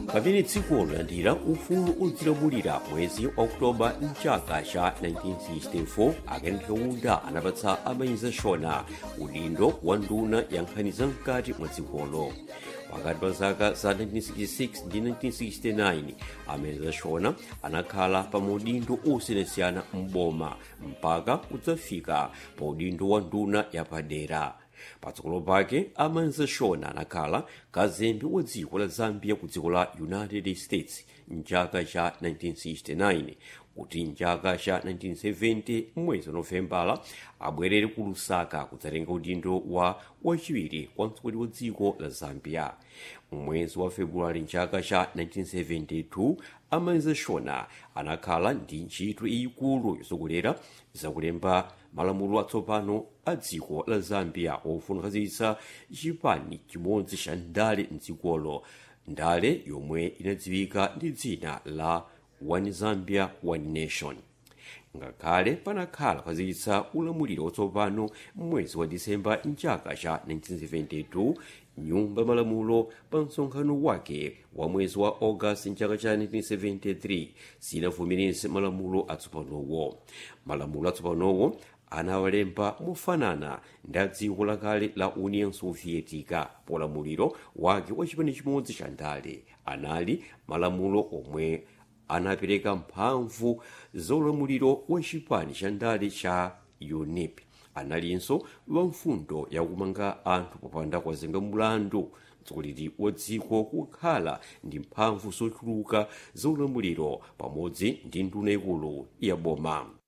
pamene dzikolo landira ufulu odzilamulira mwezi wa Oktoba mchaka cha 1964 Aken Kaunda anapatsa Amaiza Shona udindo wa nduna ya nkhani za mkati mwa dzikolo. Pakati pa zaka za 1966 ndi 1969 Amaiza Shona anakhala pa maudindo osiyanasiyana m'boma mpaka kudzafika pa udindo wa nduna yapadera. Patsogolo pake Amaiza Shona anakhala kazembe wa dziko la Zambia ku dziko la United States mchaka cha 1969 kuti mchaka cha 1970 mwezi wa Novembala abwerere ku Lusaka kudzatenga udindo wa wachiwiri kwa mtsogoleri wa dziko la Zambia. Mwezi wa Februwali mchaka cha 1972 Amaiza Shona anakhala ndi ntchito yayikulu yotsogolera zakulemba malamulo atsopano a dziko la Zambia ofuna kukhazikitsa chipani chimodzi cha ndale mdzikolo, ndale yomwe inadziwika ndi dzina la One Zambia One Nation. Ngakhale panakhala kukhazikitsa ulamuliro watsopano mwezi wa Disemba mchaka cha 1972, nyumba malamulo pa msonkhano wake wa mwezi wa August mchaka cha 1973 sinavomereze malamulo atsopanowo. Malamulo atsopanowo anawalemba mofanana ndi dziko lakale la Union Sovietica. Polamuliro wake wa chipani chimodzi cha ndale anali malamulo omwe anapereka mphamvu zaulamuliro wa chipani cha ndale cha UNIP. Analinso wamfundo yakumanga anthu popanda kuwazenga mulandu, mtsogoleri wa dziko kukhala ndi mphamvu zochuluka zaulamuliro pamodzi ndi nduna ikulu ya boma.